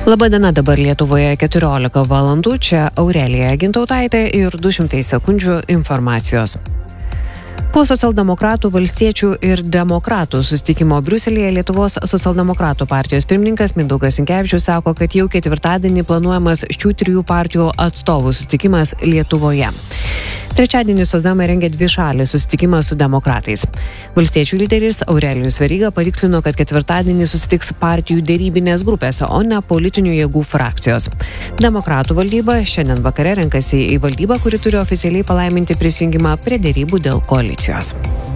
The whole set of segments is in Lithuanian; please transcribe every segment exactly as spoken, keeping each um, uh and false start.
Labadiena, dabar Lietuvoje keturiolika valandų, čia Aurelija Gintautaitė ir du šimtai sekundžių informacijos. Po socialdemokratų, valstiečių ir demokratų susitikimo Briuselyje Lietuvos socialdemokratų partijos pirmininkas Mindaugas Sinkevičius sako, kad jau ketvirtadienį planuojamas šių trijų partijų atstovų susitikimas Lietuvoje. Trečiadienį socdemai rengia dvišalį susitikimą su demokratais. Valstiečių lyderis Aurelijus Veryga patikslino, kad ketvirtadienį susitiks partijų dėrybinės grupės, o ne politinių jėgų frakcijos. Demokratų valdyba šiandien vakare renkasi į valdybą, kuri turi oficialiai palaiminti prisijungimą prie dėrybų dėl koalicijos.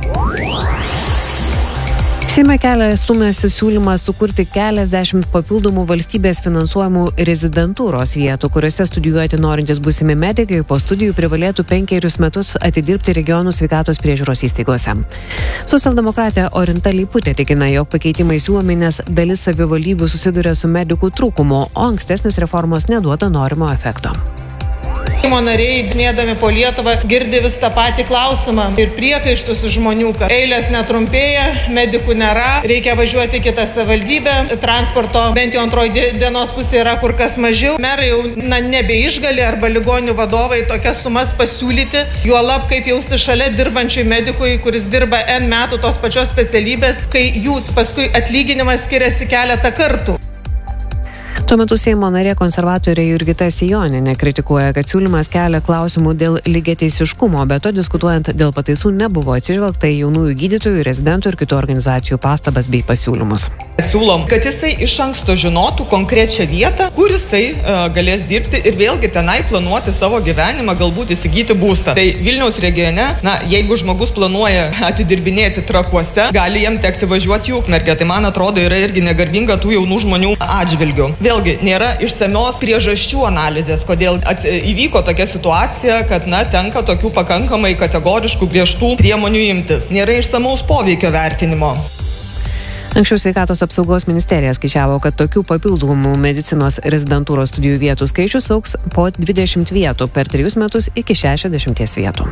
Seime kelią stūmėsi siūlymas sukurti keliasdešimt papildomų valstybės finansuojamų rezidentūros vietų, kuriuose studijuoti norintys būsimi medikai po studijų privalėtų penkerius metus atidirbti regionų sveikatos priežiūros įstaigose. Socialdemokratė Orinta Leiputė tikina, jog pakeitimai siūlomi, nes dalis savivaldybių susiduria su medikų trūkumu, o ankstesnės reformos neduoda norimo efekto. Seimo nariai, dnėdami po Lietuvą, girdi vis tą patį klausimą ir priekaištus iš žmonių, kad eilės netrumpėja, medikų nėra, reikia važiuoti į kitą savivaldybę, transporto bent jau antroji dienos pusė yra kur kas mažiau. Merai jau na, nebeišgali arba ligonių vadovai tokias sumas pasiūlyti, juolab kaip jausti šalia dirbančiui medikui, kuris dirba N metų tos pačios specialybės, kai jų paskui atlyginimas skiriasi keletą kartų. Tuo metu Seimo narė konservatorė Jurgita Sejonienė kritikuoja, kad siūlymas kelia klausimų dėl lygiateisiškumo, bet to diskutuojant dėl pataisų nebuvo atsižvelgta į jaunųjų gydytojų, rezidentų ir kitų organizacijų pastabas bei pasiūlymus. Siūlom, kad jisai iš anksto žinotų konkrečią vietą, kur jisai uh, galės dirbti ir vėlgi tenai planuoti savo gyvenimą, galbūt įsigyti būstą. Tai Vilniaus regione, na, jeigu žmogus planuoja atidirbinėti Trakuose, gali jam tekti važiuoti į Ukmergę. Tai man atrodo yra irgi negarbinga tų jaunų žmonių atžvilgių. Vėlgi, nėra išsamios priežasčių analizės, kodėl ats... įvyko tokia situacija, kad, na, tenka tokių pakankamai kategoriškų griežtų priemonių imtis. Nėra išsamaus poveikio vertinimo. Anksčiau Sveikatos apsaugos ministerija skaičiavo, kad tokių papildomų medicinos rezidentūros studijų vietų skaičius augs po dvidešimt vietų per trejus metus iki šešiasdešimt vietų.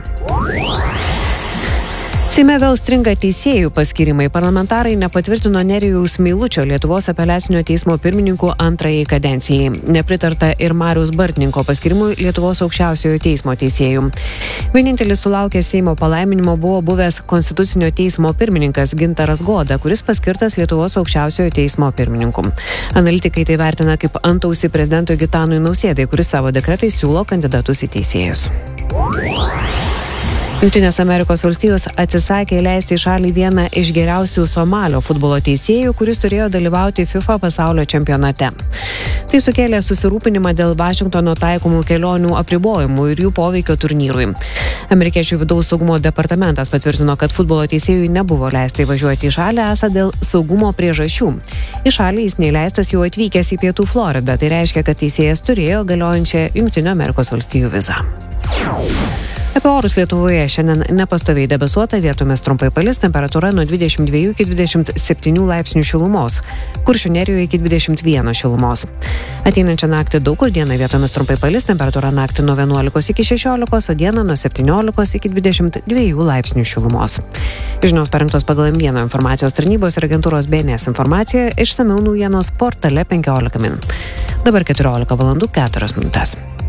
Seime vėl stringa teisėjų paskirimai. Parlamentarai nepatvirtino Nerijaus Meilučio Lietuvos apeliacinio teismo pirmininkų antrajai kadencijai. Nepritarta ir Mariaus Bartninko paskirimui Lietuvos aukščiausiojo teismo teisėjų. Vienintelis sulaukęs Seimo palaiminimo buvo buvęs Konstitucinio teismo pirmininkas Gintaras Goda, kuris paskirtas Lietuvos aukščiausiojo teismo pirmininku. Analitikai tai vertina kaip antausį prezidentui Gitanui Nausėdai, kuris savo dekretais siūlo kandidatus į teisėjus. Jungtinės Amerikos valstijos atsisakė įleisti į šalį vieną iš geriausių Somalio futbolo teisėjų, kuris turėjo dalyvauti FIFA pasaulio čempionate. Tai sukėlė susirūpinimą dėl Vašingtono taikomų kelionių apribojimų ir jų poveikio turnyrui. Amerikiečių vidaus saugumo departamentas patvirtino, kad futbolo teisėjui nebuvo leista įvažiuoti į šalį esą dėl saugumo priežasčių. Į šalį jis neįleistas jau atvykęs į Pietų Floridą, tai reiškia, kad teisėjas turėjo galiojančią Jungtinių Amerikos valstijų vizą. Apie orus Lietuvoje šiandien nepastoviai debesuota, vietomis trumpai palis, temperatūra nuo dvidešimt dviejų iki dvidešimt septynių laipsnių šilumos, Kuršių Nerijoje iki dvidešimt vieno šilumos. Ateinančią naktį daug kur dieną vietomis trumpai palis, temperatūra naktį nuo vienuolikos iki šešiolikos, o dieną nuo septyniolikos iki dvidešimt dviejų laipsnių šilumos. Žinios parengtos pagal M vienas informacijos tarnybos ir agentūros B N S informacija, išsamiau naujienos portale penkiolika min. Dabar keturiolika valandų keturios minutės.